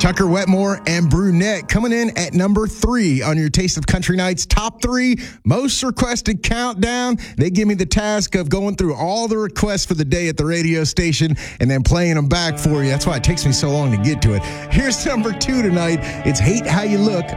Tucker Wetmore and Brunette coming in at number 3 on your Taste of Country Nights top 3 most requested countdown. They give me the task of going through all the requests for the day at the radio station and then playing them back for you. That's why it takes me so long to get to it. Here's number 2 tonight. It's Hate How You Look